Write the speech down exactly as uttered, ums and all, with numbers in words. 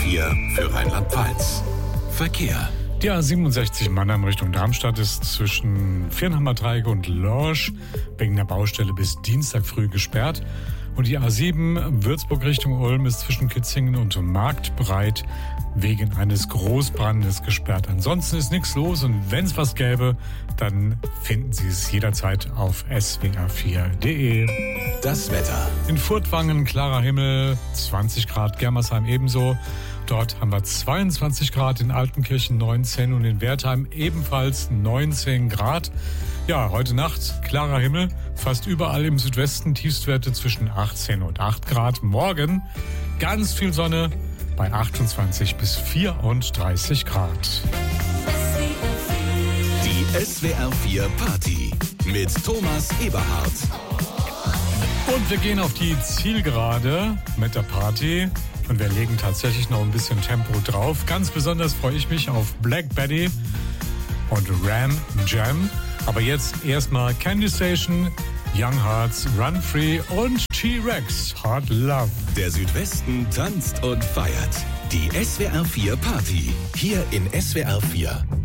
vier für Rheinland-Pfalz. Verkehr. Die A siebenundsechzig Mannheim Richtung Darmstadt ist zwischen Viernhammer Dreieck und Lorsch wegen der Baustelle bis Dienstag früh gesperrt. Und die A sieben Würzburg Richtung Ulm ist zwischen Kitzingen und Marktbreit wegen eines Großbrandes gesperrt. Ansonsten ist nichts los und wenn es was gäbe, dann finden Sie es jederzeit auf s w r vier punkt d e. Das Wetter. In Furtwangen klarer Himmel, zwanzig Grad, Germersheim ebenso. Dort haben wir zweiundzwanzig Grad, in Altenkirchen neunzehn und in Wertheim ebenfalls neunzehn Grad. Ja, heute Nacht klarer Himmel, fast überall im Südwesten Tiefstwerte zwischen achtzehn und acht Grad. Morgen ganz viel Sonne bei achtundzwanzig bis vierunddreißig Grad. Die S W R vier Party mit Thomas Eberhardt. Und wir gehen auf die Zielgerade mit der Party. Und wir legen tatsächlich noch ein bisschen Tempo drauf. Ganz besonders freue ich mich auf Black Betty und Ram Jam. Aber jetzt erstmal Candy Station, Young Hearts, Run Free und T-Rex, Hard Love. Der Südwesten tanzt und feiert. Die S W R vier Party. Hier in S W R vier.